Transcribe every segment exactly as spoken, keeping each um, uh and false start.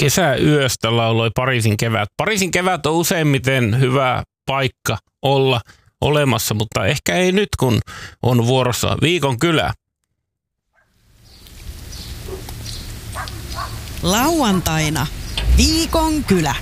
Kesäyöstä lauloi Pariisin kevät. Pariisin kevät on useimmiten hyvä paikka olla olemassa, mutta ehkä ei nyt, kun on vuorossa Viikon kylä. Lauantaina Viikon kylä.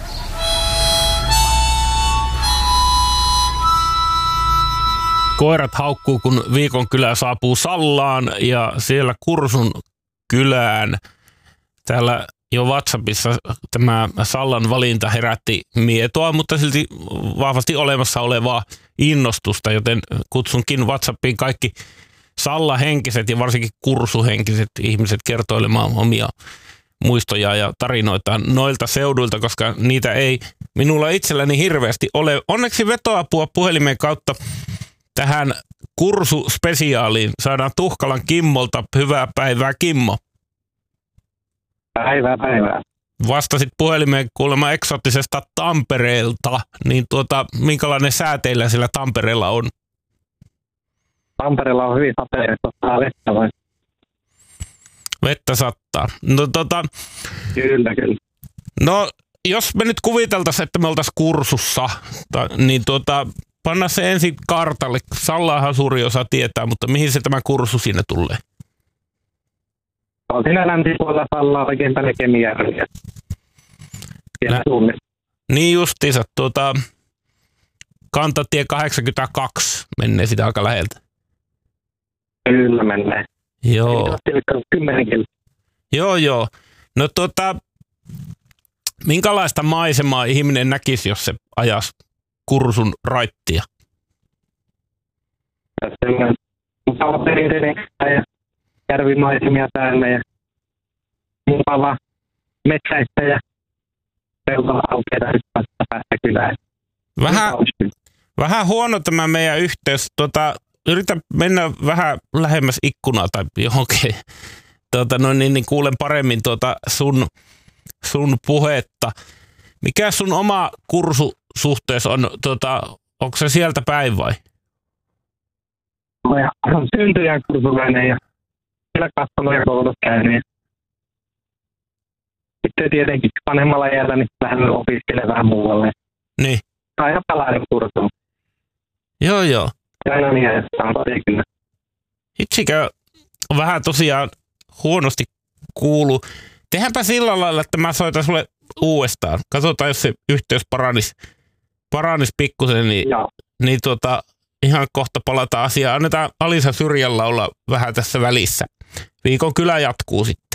Koirat haukkuu, kun Viikon kylä saapuu Sallaan ja siellä Kursun kylään. Täällä jo WhatsAppissa tämä Sallan valinta herätti mietoa, mutta silti vahvasti olemassa olevaa innostusta, joten kutsunkin WhatsAppiin kaikki Salla-henkiset ja varsinkin Kursu-henkiset ihmiset kertoilemaan omia muistoja ja tarinoitaan noilta seuduilta, koska niitä ei minulla itselläni hirveästi ole. Onneksi vetoapua puhelimen kautta tähän Kursu-spesiaaliin saadaan Tuhkalan Kimmolta. Hyvää päivää, Kimmo. Päivää, päivää. Vastasit puhelimeen kuulemma eksoottisesta Tampereelta, niin tuota, minkälainen sää teillä siellä Tampereella on? Tampereella on hyvin sateista, ottaa vettä vai? Vettä sattaa. No tota... Kyllä, kyllä. No, jos me nyt kuviteltaisiin, että me oltaisiin Kursussa, niin tuota, panna se ensin kartalle. Sallaahan suuri osa tietää, mutta mihin se tämä Kursu sinne tulee? On siinä länsipuolella Sallaa oikein tänne Kemijärviä. Siellä suunnissa. Niin justiinsa, tuota, kantatie kahdeksankymmentäkaksi menee sitä aika läheltä. Kyllä menee. Joo. Kymmenen Joo, joo. No tuota, minkälaista maisemaa ihminen näkisi, jos se ajaisi Kursun raittia? Tässä on mukava perinteinen ja järvimaisemia täällä ja mukava metsäistä ja peltoa aukeita hyppäistä päästä kylään. Vähän, vähän huono tämä meidän yhteys. Tuota, yritä mennä vähän lähemmäs ikkunaa tai johonkin. Tuota, no niin, niin kuulen paremmin tuota sun, sun puhetta. Mikä sun oma Kursusuhtees on? Tuota, onko se sieltä päin vai? Olen syntyjän kursulainen ja siellä kasvanut ja koulut käynyt. Sitten tietenkin vanhemmalla iällä niin vähän opiskelee vähän muualle. Niin. Aina palainen Kursuun. Joo, joo. Aina niin, että on tosi kyllä. Hitsikö vähän tosiaan huonosti kuulu. Tehdäänpä sillä lailla, että mä soitan sulle uudestaan. Katsotaan, jos se yhteys paranis, paranis pikkusen, niin, niin tuota, ihan kohta palataan asiaan. Annetaan Alisa Syrjällä olla vähän tässä välissä. Viikon kylä jatkuu sitten.